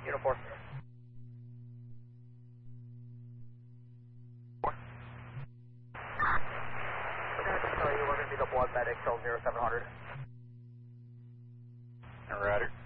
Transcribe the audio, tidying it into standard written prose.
Unit 4. We're going to tell you we're going to be the blood medic till 0700. Roger.